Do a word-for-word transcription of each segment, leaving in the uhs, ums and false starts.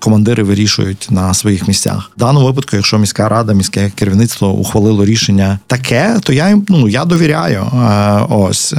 командири вирішують на своїх місцях. В даному випадку, якщо міська рада, міське керівництво ухвалило рішення таке, то я їм, ну, я довіряю. Ось.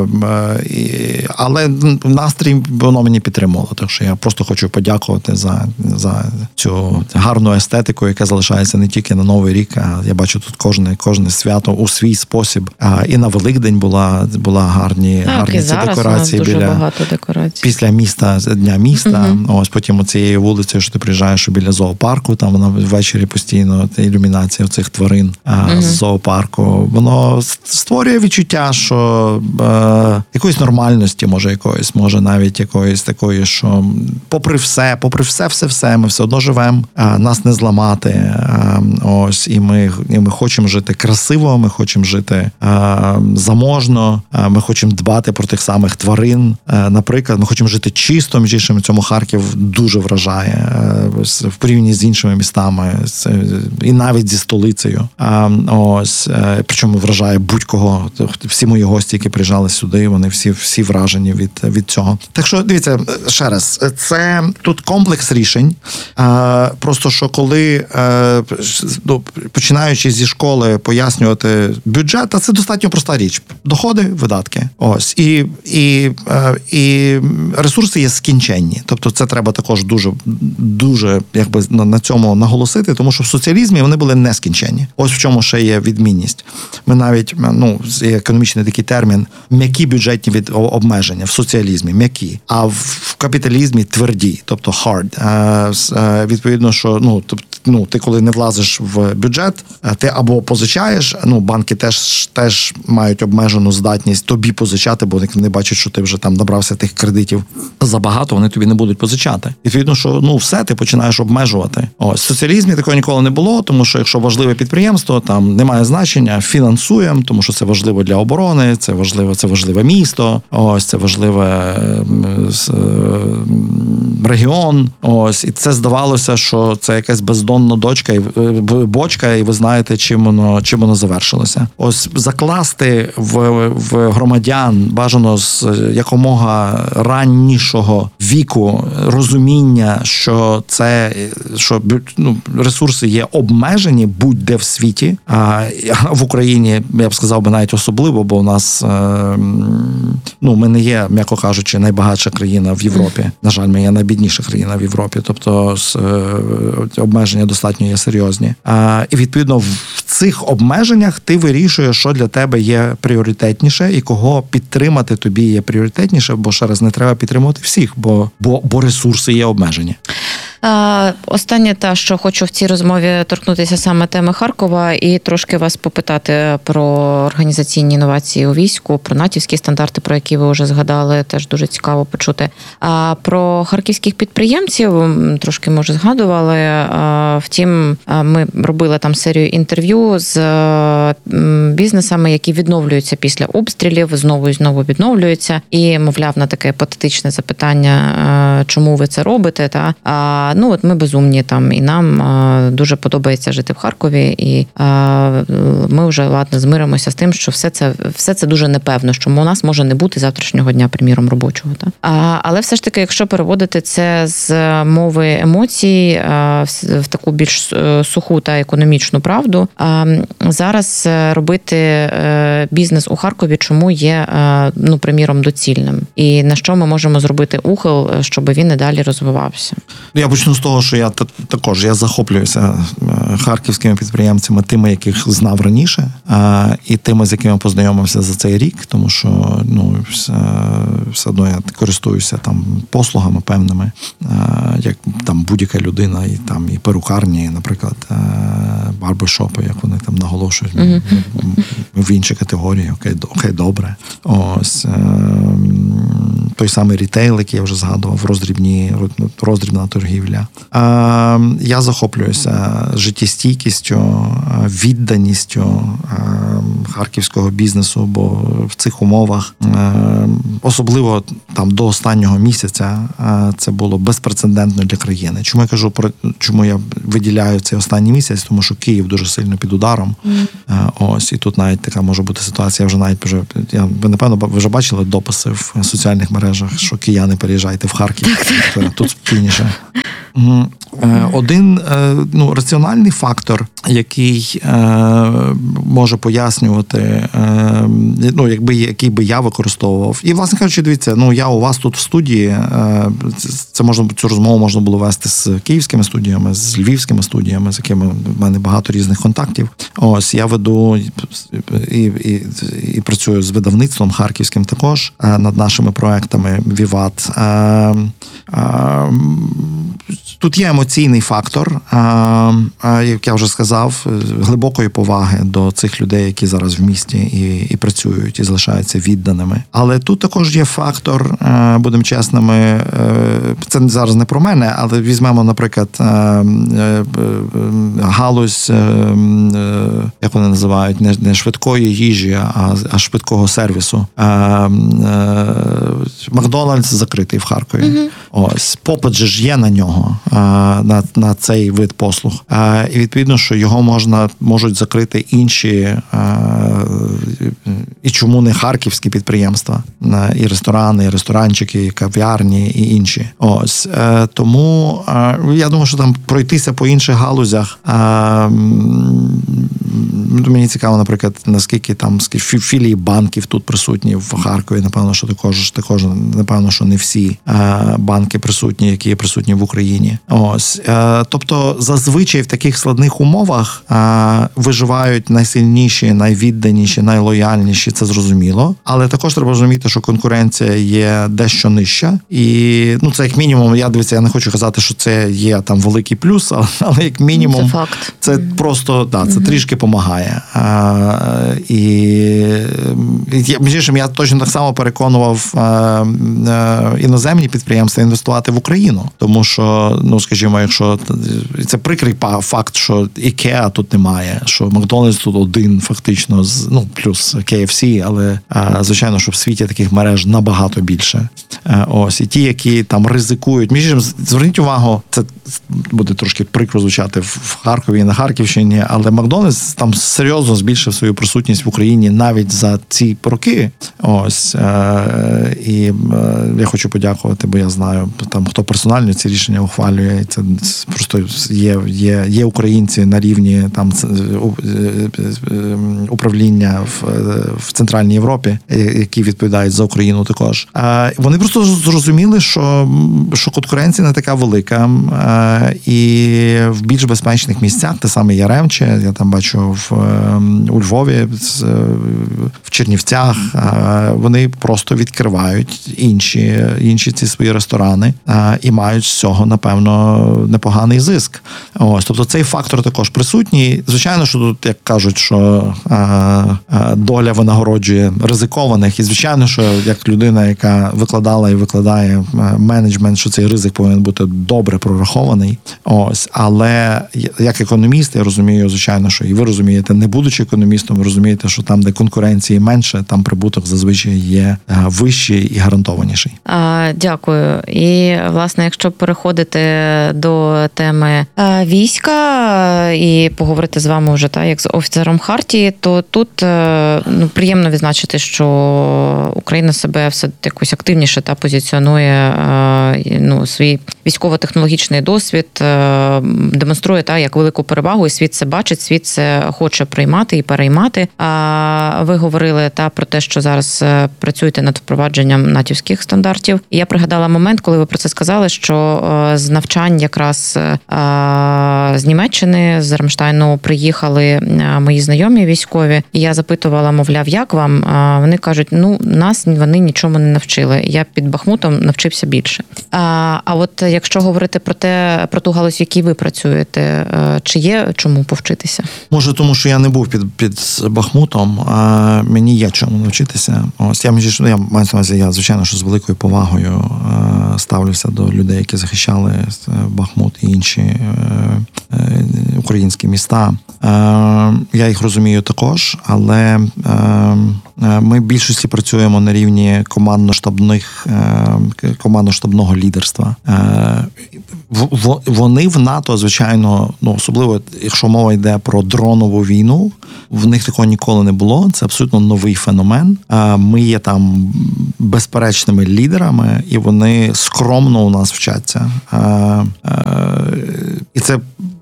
Але настрій воно мені підтримувало. Так що я просто хочу подякувати за, за цю гарну естетику, яка залишається не тільки на Новий рік, а я бачу тут кожне, кожне свято у свій спосіб. І на Великдень була, була гарні, так, гарні ці декорації. Дуже біля, багато декорацій. Після міста, Дня міста. Угу. Ось потім оцією вулицею, що ти приїжджаєш біля зоопарку, там вона ввечері постійно ілюмінація цих тварин угу. з зоопарку. Воно створює відчуття, що е, якоїсь нормальності, може якоїсь, може навіть якоїсь такої, що попри все, попри все, все, все, ми все одно живемо, е, нас не зламати. Е, ось, і ми, і ми хочемо жити красиво, ми хочемо жити е, заможно, е, ми хочемо дбати про тих самих тварин. Е, наприклад, ми хочемо жити чисто, між іншим, цьому Харків дуже вражає е, в порівнянні з іншими містами, з, і навіть зі столицею. Е, ось, е, причому вражає будь-кого. Всі мої гості, які приїжджали сюди, вони всі, всі вражені від, від цього. Так що, дивіться, ще раз, це тут комплекс рішень. Е, просто, що коли, е, ну, починаючи зі школи пояснювати бюджет, а це достатньо проста річ. Доходи, видатки. Ось. І, і, е, і ресурси є скінченні. Тобто це треба також дуже, дуже якби, на цьому наголосити, тому що в соціалізмі вони були нескінченні. Ось в чому ще є відмінність. Ми навіть, ну, є економічний такий термін, м'які бюджетні від обмеження в соціалізмі, м'які, а в капіталізмі тверді, тобто hard. Відповідно, що, ну, тобто, ну, ти коли не влазиш в бюджет, ти або позичаєш, ну, банки теж, теж мають обмежену здатність тобі позичати, бо вони бачать, що ти вже там набрався тих кредитів забагато, вони тобі не будуть позичати. Відповідно, що, ну, все, ти починаєш обмежувати. Ось, в соціалізмі такого ніколи не було, тому що якщо важливе підприємство, там немає значення, фінансуємо, тому що це важливо для оборони, це важливо, це важливе місто, ось, це важливе регіон, ось, і це здавалося, що це якась бездонна дочка, і бочка, і ви знаєте, чим воно, чим воно завершилося. Ось закласти в, в громадян бажано з якомога раннішого віку розуміння, що це, що, ну, ресурси є обмежені будь-де в світі, а в Україні, я б сказав би, навіть особливо, бо у нас, ну, ми не є, м'яко кажучи, найбагатша країна в Європі. На жаль, ми є найбідніша країна в Європі, тобто обмеження достатньо є серйозні. І, відповідно, в цих обмеженнях ти вирішуєш, що для тебе є пріоритетніше і кого підтримати тобі є пріоритетніше, бо, ще раз, не треба підтримувати всіх, бо, бо, бо ресурси є обмежені. Останнє те, що хочу в цій розмові торкнутися саме теми Харкова і трошки вас попитати про організаційні інновації у війську, про натівські стандарти, про які ви вже згадали, теж дуже цікаво почути. А про харківських підприємців трошки, може, згадували. Втім, ми робили там серію інтерв'ю з бізнесами, які відновлюються після обстрілів, знову і знову відновлюються. І, мовляв, на таке патетичне запитання, чому ви це робите, та ну, от ми безумні там, і нам а, дуже подобається жити в Харкові, і а, ми вже, ладно, змиримося з тим, що все це, все це дуже непевно, що у нас може не бути завтрашнього дня, приміром, робочого. Та? А, але все ж таки, якщо переводити це з мови емоцій а, в, в таку більш суху та економічну правду, а, зараз робити бізнес у Харкові чому є, а, ну, приміром, доцільним? І на що ми можемо зробити ухил, щоб він і далі розвивався? Я почну з того, що я також я захоплююся харківськими підприємцями, тими, яких знав раніше, і тими, з якими познайомився за цей рік, тому що, ну, все, все одно я користуюся там послугами певними, як там будь-яка людина, і там і перукарні, наприклад, барбершопи, як вони там наголошують, mm-hmm. в інші категорії, окей, окей, добре. Ось той самий рітейл, який я вже згадував, роздрібні, роздрібна торгівля. Я захоплююся життєстійкістю, відданістю харківського бізнесу, бо в цих умовах, особливо там до останнього місяця, це було безпрецедентно для країни. Чому я кажу про чому я виділяю цей останній місяць? Тому що Київ дуже сильно під ударом. Mm. Ось, і тут навіть така може бути ситуація. Вже навіть вже я ви напевно ви вже бачили дописи в соціальних мережах, що кияни переїжджайте в Харків. Так, так. Тут спокійніше. Один ну, раціональний фактор, який е, може пояснювати, е, ну, якби, який би я використовував. І, власне кажучи, дивіться, ну, я у вас тут в студії, е, це можна, цю розмову можна було вести з київськими студіями, з львівськими студіями, з якими в мене багато різних контактів. Ось, я веду і, і, і, і працюю з видавництвом харківським також е, над нашими проектами «Віват». Е, е, тут є емоційний фактор, як я вже сказав, глибокої поваги до цих людей, які зараз в місті і, і працюють, і залишаються відданими. Але тут також є фактор, будемо чесними, це зараз не про мене, але візьмемо, наприклад, галузь, як вони називають, не, не швидкої їжі, а, а швидкого сервісу. Макдональдс закритий в Харкові. Mm-hmm. Ось, попит же ж є на нього. На, на цей вид послуг. І відповідно, що його можна, можуть закрити інші, і чому не харківські підприємства, і ресторани, і ресторанчики, і кав'ярні, і інші. Ось. Тому я думаю, що там пройтися по інших галузях, мені цікаво, наприклад, наскільки там філії банків тут присутні в Харкові, напевно, що також, також напевно, що не всі банки присутні, які є присутні в Україні. Ось. Тобто, зазвичай в таких складних умовах виживають найсильніші, найвідданіші, найлояльніші, це зрозуміло. Але також треба розуміти, що конкуренція є дещо нижча. І, ну, це як мінімум, я дивіться, я не хочу казати, що це є там великий плюс, але, але як мінімум, це факт. Це просто, да, це mm-hmm. трішки допомагає. І, і між іншим, я точно так само переконував іноземні підприємства інвестувати в Україну. Тому що, ну, скажімо, якщо це прикрий факт, що Ікеа тут немає, що Макдональдс тут один фактично, ну, плюс кей еф сі, але, звичайно, що в світі таких мереж набагато більше. Ось, і ті, які там ризикують. Між іншим, зверніть увагу, це буде трошки прикро звучати в Харкові і на Харківщині, але Макдональдс там серйозно збільшив свою присутність в Україні навіть за ці роки. Ось, і я хочу подякувати, бо я знаю, там, хто персонально ці рішення ухвалює, це просто є, є, є українці на рівні там управління в, в Центральній Європі, які відповідають за Україну також. Вони просто зрозуміли, що, що конкуренція не така велика, і в більш безпечних місцях, те саме Яремче, я там бачу в, у Львові, в Чернівцях, вони просто відкривають інші, інші ці свої ресторани і мають з цього, напевно, непоганий зиск. Ось, тобто цей фактор також присутній. Звичайно, що тут, як кажуть, що а, а, доля винагороджує ризикованих. І, звичайно, що як людина, яка викладала і викладає менеджмент, що цей ризик повинен бути добре прорахований. Ось, але як економіст, я розумію, звичайно, що і ви розумієте, не будучи економістом, ви розумієте, що там, де конкуренції менше, там прибуток зазвичай є вищий і гарантованіший. А, дякую. І, власне, якщо переходити до теми війська і поговорити з вами вже так, як з офіцером Хартії, то тут ну, приємно відзначити, що Україна себе все якось активніше та позиціонує ну, свій військово-технологічний досвід, демонструє та, як велику перевагу, і світ це бачить, світ це хоче приймати і переймати. А ви говорили та про те, що зараз працюєте над впровадженням натівських стандартів. І я пригадала момент, коли ви про це сказали, що з навчань якраз з Німеччини, з Рамштайну приїхали мої знайомі військові, і я запитувала, мовляв, як вам? Вони кажуть, ну, нас вони нічому не навчили. Я під Бахмутом навчився більше. А, а от якщо говорити про те, про ту галузь, в якій ви працюєте, чи є чому повчитися? Може, тому що я не був під, під Бахмутом, а мені є чому навчитися. Ось я, я маю на увазі, я, звичайно, що з великою повагою ставлюся до людей, які захищали Бахмут і інші українські міста. Я їх розумію також, але ми в більшості працюємо на рівні командно-штабних, командно-штабного лідерства. Вони в НАТО, звичайно, ну, особливо, якщо мова йде про дронову війну, в них такого ніколи не було. Це абсолютно новий феномен. Ми є там безперечними лідерами, і вони скромно у нас вчаться.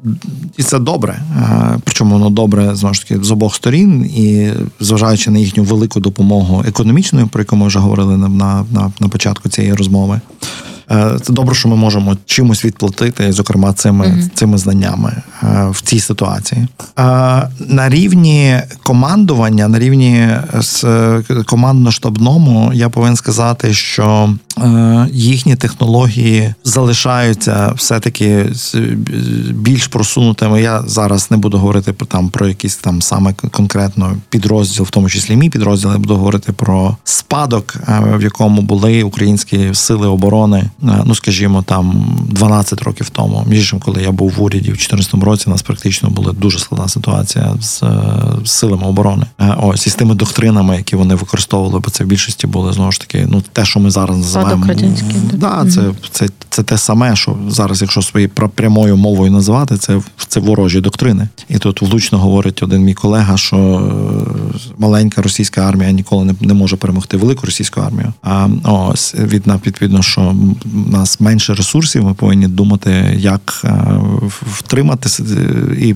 і це добре. Причому воно добре, знову ж таки, з обох сторін. І зважаючи на їхню велику допомогу економічною, про яку ми вже говорили на, на, на початку цієї розмови, це добре, що ми можемо чимось відплатити, зокрема, цими, mm-hmm. цими знаннями в цій ситуації. На рівні командування, на рівні командно-штабному, я повинен сказати, що їхні технології залишаються все-таки більш просунутими. Я зараз не буду говорити про там про якийсь там саме конкретно підрозділ, в тому числі мій підрозділ, я буду говорити про спадок, в якому були українські сили оборони, ну, скажімо, там дванадцять років тому. Між іншим, коли я був в уряді в дві тисячі чотирнадцятому році, у нас практично була дуже складна ситуація з, з силами оборони. Ось, і з тими доктринами, які вони використовували, бо це в більшості були, знову ж таки, ну, те, що ми зараз називаємо. Да, це, це, це те саме, що зараз, якщо своєю прямою мовою називати, це, це ворожі доктрини. І тут влучно говорить один мій колега, що маленька російська армія ніколи не, не може перемогти велику російську армію. А ось, відповідно, що у нас менше ресурсів, ми повинні думати, як втримати і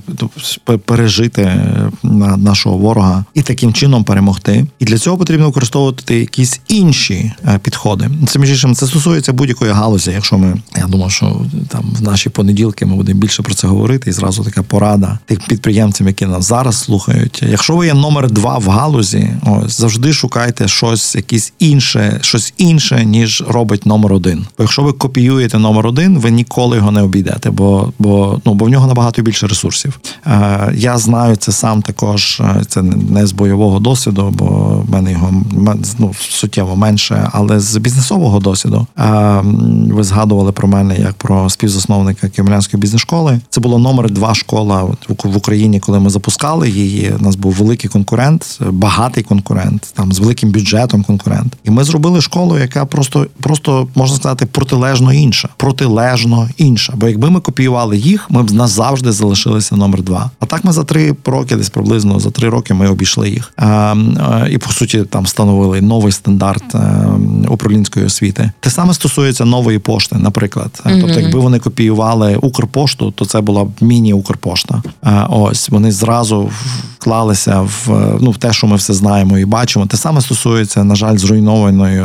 пережити нашого ворога і таким чином перемогти. І для цього потрібно використовувати якісь інші підходи. Це, між іншим, це стосується будь-якої галузі. Якщо ми, я думаю, що там в наші понеділки ми будемо більше про це говорити, і зразу така порада тих підприємцям, які нас зараз слухають. Якщо ви є номер два в галузі, ось, завжди шукайте щось, якесь інше, щось інше, ніж робить номер один. Бо якщо ви копіюєте номер один, ви ніколи його не обійдете, бо, бо, ну, бо в нього набагато більше ресурсів. Е, я знаю це сам також, це не з бойового досвіду, бо в мене його, ну, суттєво менше, але з бізнесового досвіду. Е, ви згадували про мене як про співзасновника Києво-Могилянської бізнес-школи. Це була номер два школа в Україні, коли ми запускали її. У нас був великий конкурент, багатий конкурент, там з великим бюджетом конкурент. І ми зробили школу, яка просто, просто можна сказати, протилежно інша. Протилежно інша. Бо якби ми копіювали їх, ми б назавжди залишилися номер два. А так ми за три роки, десь приблизно за три роки ми обійшли їх. А, і, по суті, там встановили новий стандарт а, управлінської освіти. Те саме стосується нової пошти, наприклад. Mm-hmm. Тобто, якби вони копіювали Укрпошту, то це була б міні-Укрпошта. А, ось, вони зразу вклалися в, ну, в те, що ми все знаємо і бачимо. Те саме стосується, на жаль, зруйнованої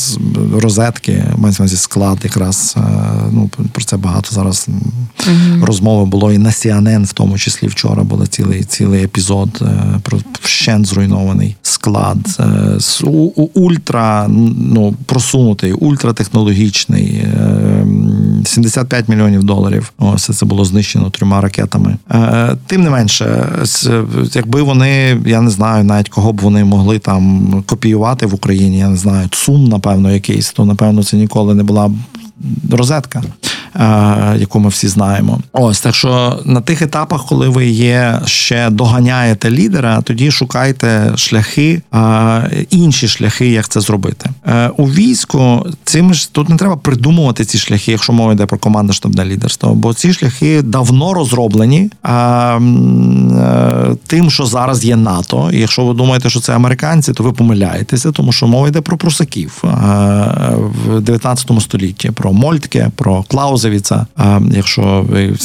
розетки, мається на увазі склад якраз, ну, про це багато зараз mm-hmm. розмови було і на Сі Ен Ен, в тому числі вчора був цілий, цілий епізод про вщент зруйнований склад. Ультра, ну, просунутий, ультратехнологічний, сімдесят п'ять мільйонів доларів. Ось це було знищено трьома ракетами. Тим не менше, якби вони, я не знаю навіть кого б вони могли там копіювати в Україні, я не знаю, ЦУМ, напевно, якийсь, то, напевно, це ніколи не була розетка, яку ми всі знаємо. Ось, так що на тих етапах, коли ви є, ще доганяєте лідера, тоді шукайте шляхи, інші шляхи, як це зробити. У війську цим ж тут не треба придумувати ці шляхи, якщо мова йде про командно-штабне лідерство, бо ці шляхи давно розроблені тим, що зараз є НАТО. І якщо ви думаєте, що це американці, то ви помиляєтеся, тому що мова йде про прусаків в дев'ятнадцятому столітті, про Мольтке, про Клаузевіца, якщо ви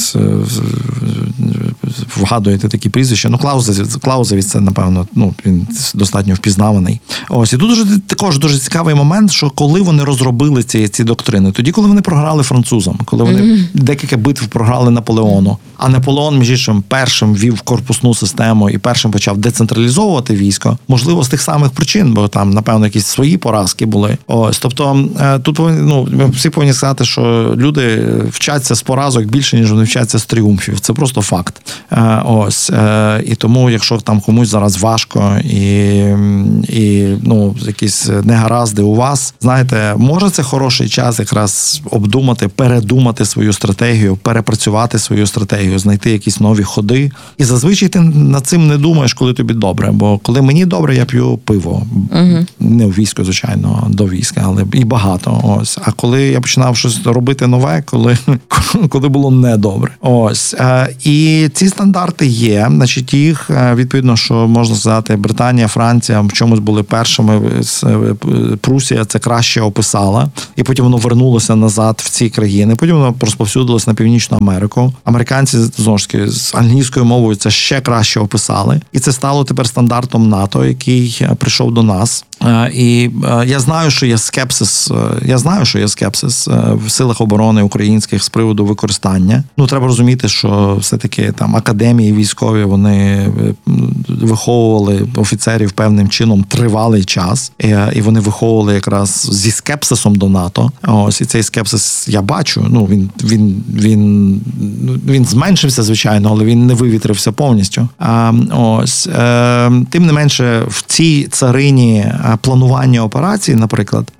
вгадуєте такі прізвища. Ну, Клаузевіц, Клаузевіц це, напевно, ну, він достатньо впізнаваний. Ось, і тут дуже, також дуже цікавий момент, що коли вони розробили ці, ці доктрини, тоді, коли вони програли французам, коли вони mm-hmm. декілька битв програли Наполеону, а Наполеон, між іншим, першим ввів корпусну систему і першим почав децентралізовувати військо, можливо, з тих самих причин, бо там, напевно, якісь свої поразки були. Ось, тобто, тут, ну, ми всі повинні сказати, що люди вчаться з поразок більше, ніж вони вчаться з тріумфів. Це просто факт. Ось. І тому, якщо там комусь зараз важко і, і ну, якісь негаразди у вас, знаєте, може це хороший час якраз обдумати, передумати свою стратегію, перепрацювати свою стратегію, знайти якісь нові ходи. І зазвичай ти над цим не думаєш, коли тобі добре. Бо коли мені добре, я п'ю пиво. Угу. Не в війську, звичайно, до війська, але і багато. Ось. А коли я починав щось робити нове, коли, коли було недобре. Ось. І ці стандарти стандарти є, значить їх, відповідно, що можна сказати, Британія, Франція в чомусь були першими, Прусія це краще описала, і потім воно вернулося назад в ці країни, потім воно розповсюдилось на Північну Америку. Американці, знову ж таки, з англійською мовою це ще краще описали, і це стало тепер стандартом НАТО, який прийшов до нас. І я знаю, що є скепсис, я знаю, що є скепсис в силах оборони українських з приводу використання. Ну, треба розуміти, що все-таки там академії військові, вони виховували офіцерів певним чином тривалий час, і вони виховували якраз зі скепсисом до НАТО. Ось, і цей скепсис я бачу, ну, він, він, він, він зменшився, звичайно, але він не вивітрився повністю. А, ось, е, тим не менше, в цій царині планування операцій, наприклад,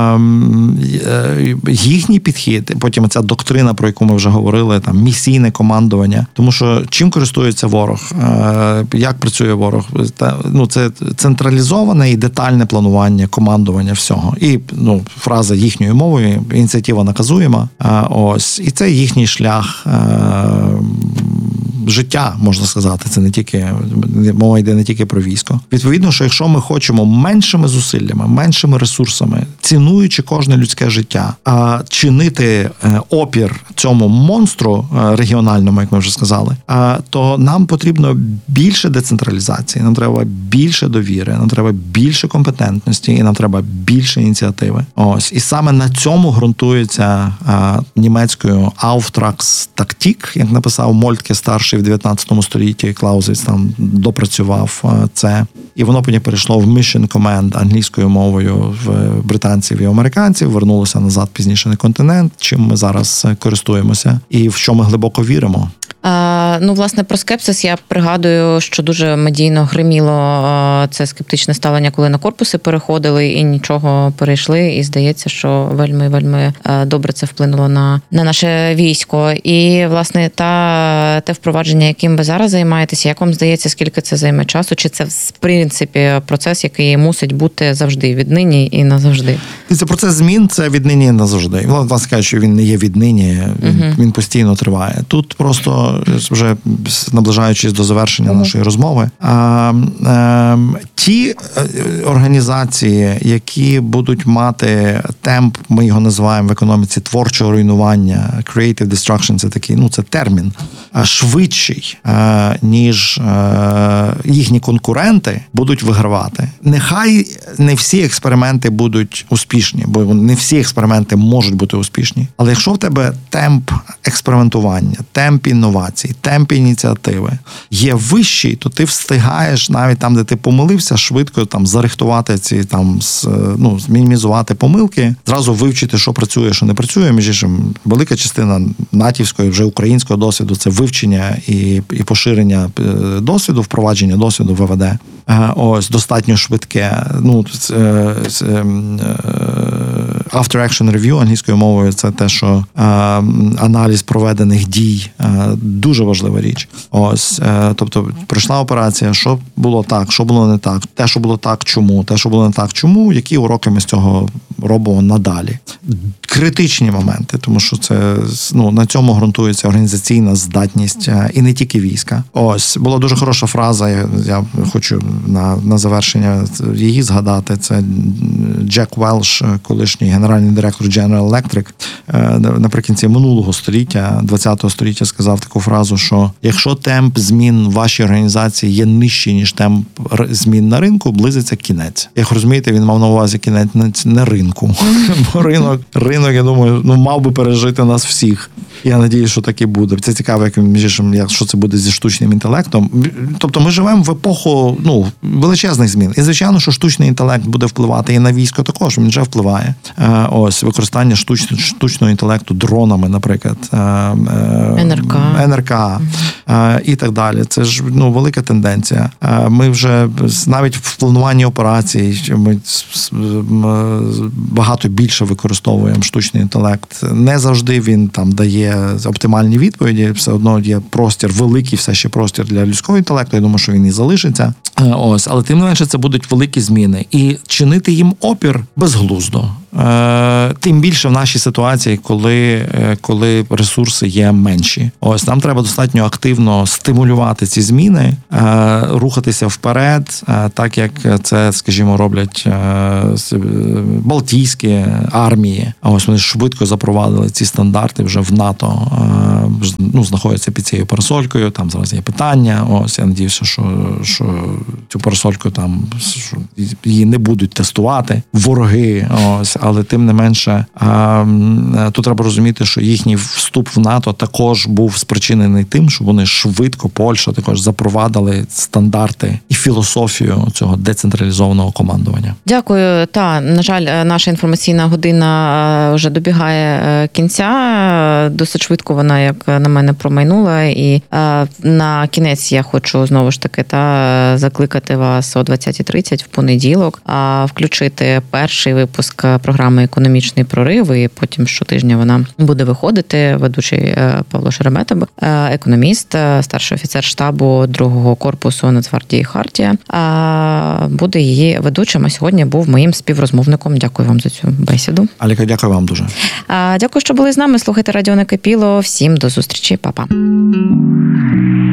їхній підхід, потім ця доктрина, про яку ми вже говорили, там місійне командування. Тому що чим користується ворог? Як працює ворог? Ну, це централізоване і детальне планування, командування всього. І, ну, фраза їхньою мовою, ініціатива наказуєма. Ось. І це їхній шлях життя, можна сказати, це не тільки, мова йде не тільки про військо. Відповідно, що якщо ми хочемо меншими зусиллями, меншими ресурсами, цінуючи кожне людське життя, а чинити опір цьому монстру регіональному, як ми вже сказали, то нам потрібно більше децентралізації, нам треба більше довіри, нам треба більше компетентності і нам треба більше ініціативи. Ось. І саме на цьому ґрунтується німецькою Auftragstaktik, як написав Мольтке старший в дев'ятнадцятому столітті, Клаузевіц там допрацював це. І воно потім перейшло в Mission Command англійською мовою в британців і американців, вернулося назад пізніше на континент, чим ми зараз користуємося і в що ми глибоко віримо. А, ну, власне, про скепсис я пригадую, що дуже медійно гриміло це скептичне ставлення, коли на корпуси переходили і нічого перейшли, і здається, що вельми-вельми добре це вплинуло на, на наше військо. І, власне, та, те впровадження, яким ви зараз займаєтеся, як вам здається, скільки це займе часу? Чи це, в принципі, процес, який мусить бути завжди, віднині і назавжди? Це процес змін, це віднині і назавжди. Власне кажучи, що він не є віднині, він, uh-huh. він постійно триває. Тут просто вже наближаючись до завершення uh-huh. нашої розмови, а, а, ті організації, які будуть мати темп, ми його називаємо в економіці творчого руйнування, creative destruction, це такий, ну це термін, швидший, а, ніж а, їхні конкуренти будуть вигравати. Нехай не всі експерименти будуть успішні, бо не всі експерименти можуть бути успішні. Але якщо в тебе темп експериментування, темп інновацій, темп ініціативи є вищий, то ти встигаєш навіть там, де ти помилився, швидко там зарихтувати ці там, ну, мінімізувати помилки, зразу вивчити, що працює, що не працює. Між іншим, велика частина натівського, вже українського досвіду – це вивчення і, і поширення досвіду, впровадження досвіду в ВВД. Ось, достатньо швидке. Ну, це, це, after action review англійською мовою – це те, що е, аналіз проведених дій е, дуже важлива річ. Ось, е, тобто, пройшла операція, що було так, що було не так, те, що було так, чому, те, що було не так, чому, які уроки ми з цього робимо надалі. Критичні моменти, тому що це, ну, на цьому ґрунтується організаційна здатність і не тільки війська. Ось, була дуже хороша фраза, я, я хочу на, на завершення її згадати, це Джек Велш, колишній генеральний директор General Electric, наприкінці минулого століття, двадцятого століття, сказав таку фразу, що якщо темп змін в вашій організації є нижчий, ніж темп змін на ринку, близиться кінець. Як розумієте, він мав на увазі кінець не ринку. Бо ринок, ринок, я думаю, ну, мав би пережити нас всіх. Я надіюсь, що так і буде. Це цікаво, як, як що це буде зі штучним інтелектом. Тобто ми живемо в епоху, ну, величезних змін. І, звичайно, що штучний інтелект буде впливати і на військо також, він вже впливає. Ось, використання штуч, штучного інтелекту дронами, наприклад. ен ер ка. ен ер ка і так далі. Це ж, ну, велика тенденція. Ми вже навіть в плануванні операцій ми багато більше використовуємо штучний інтелект. Не завжди він там дає оптимальні відповіді, все одно є простір, великий все ще простір для людського інтелекту, я думаю, що він і залишиться. Ось, але тим не менше це будуть великі зміни. І чинити їм опір безглуздо. тим більше в нашій ситуації, коли, коли ресурси є менші. Ось нам треба достатньо активно стимулювати ці зміни, рухатися вперед, так як це, скажімо, роблять балтійські армії. Ось вони швидко запровадили ці стандарти вже в НАТО, ну, знаходяться під цією парасолькою, там зараз є питання. Ось я надіюся, що, що цю парасольку там що її не будуть тестувати вороги. Ось, але тим не менше, тут треба розуміти, що їхній вступ в НАТО також був спричинений тим, що вони швидко, Польща також запровадили стандарти і філософію цього децентралізованого командування. Дякую. Та, на жаль, наша інформаційна година вже добігає кінця. Досить швидко вона, як на мене, промайнула. І на кінець я хочу знову ж таки та закликати вас о двадцятій тридцять в понеділок включити перший випуск програми «Економічний прорив», і потім щотижня вона буде виходити. Ведучий Павло Шеремета, економіст, старший офіцер штабу другого корпусу Нацгвардії «Хартія», буде її ведучим, а сьогодні був моїм співрозмовником. Дякую вам за цю бесіду. Аліка, дякую вам дуже. Дякую, що були з нами. Слухайте Радіо Накипіло. Всім до зустрічі. Па-па.